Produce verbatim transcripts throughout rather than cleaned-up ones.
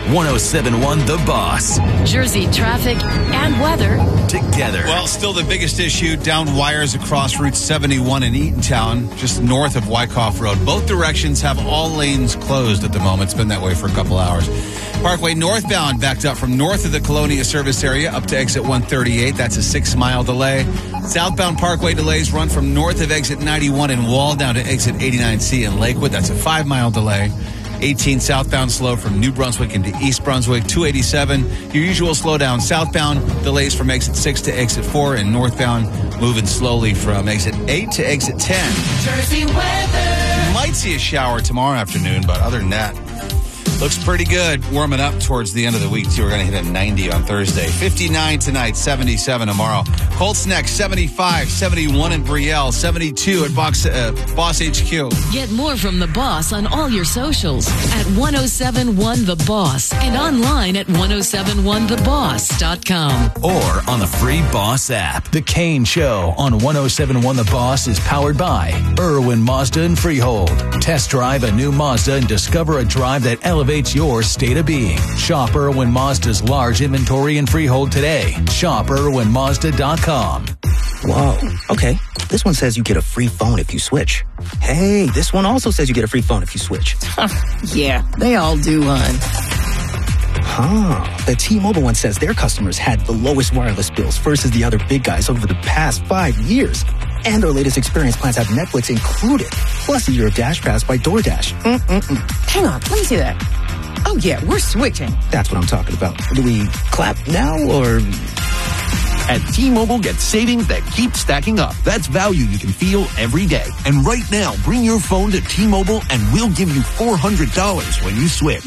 one oh seven point one The Boss. Jersey traffic and weather together. Well, still the biggest issue, down wires across Route seventy-one in Eatontown, just north of Wyckoff Road. Both directions have all lanes closed at the moment. It's been that way for a couple hours. Parkway northbound backed up from north of the Colonia service area up to exit one thirty-eight. That's a six-mile delay. Southbound Parkway delays run from north of exit ninety-one in Wall down to exit eighty-nine C in Lakewood. That's a five-mile delay. eighteen southbound slow from New Brunswick into East Brunswick. two eighty-seven, your usual slowdown southbound. Delays from exit six to exit four, and northbound moving slowly from exit eight to exit ten. Jersey weather. You might see a shower tomorrow afternoon, but other than that, looks pretty good. Warming up towards the end of the week, too. We're going to hit a ninety on Thursday. fifty-nine tonight, seventy-seven tomorrow. Colts next, seventy-five, seventy-one in Brielle, seventy-two at Box, uh, Boss H Q. Get more from The Boss on all your socials at ten seventy-one The Boss and online at ten seventy-one the boss dot com. Or on the free Boss app. The Kane Show on ten seventy-one The Boss is powered by Irwin Mazda and Freehold. Test drive a new Mazda and discover a drive that elevates your state of being. Shop Irwin Mazda's large inventory in Freehold today. Shop Irwin Mazda dot com. Whoa. Okay. This one says you get a free phone if you switch. Hey, this one also says you get a free phone if you switch. Yeah, they all do, hon. Huh. The T-Mobile one says their customers had the lowest wireless bills versus the other big guys over the past five years. And their latest experience plans have Netflix included, plus a year of Dash Pass by DoorDash. Mm-mm-mm. Hang on, let me see that. Oh, yeah, we're switching. That's what I'm talking about. Do we clap now or... At T-Mobile, get savings that keep stacking up. That's value you can feel every day. And right now, bring your phone to T-Mobile and we'll give you four hundred dollars when you switch.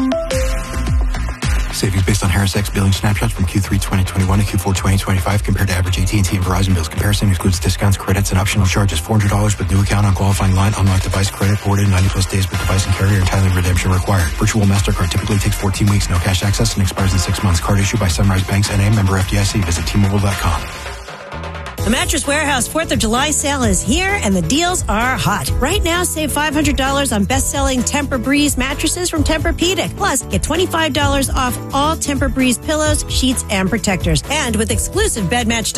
Savings based on Harris X billing snapshots from Q three twenty twenty-one to Q four twenty twenty-five compared to average A T and T and Verizon bills. Comparison excludes discounts, credits, and optional charges. four hundred dollars with new account on qualifying line. Unlock device credit ported ninety plus days with device and carrier, and timely redemption required. Virtual MasterCard typically takes fourteen weeks. No cash access and expires in six months. Card issued by Sunrise Banks N A, member F D I C. Visit T Mobile dot com. The Mattress Warehouse fourth of July sale is here, and the deals are hot. Right now, save five hundred dollars on best-selling Tempur-Breeze mattresses from Tempur-Pedic. Plus, get twenty-five dollars off all Tempur-Breeze pillows, sheets, and protectors. And with exclusive bed match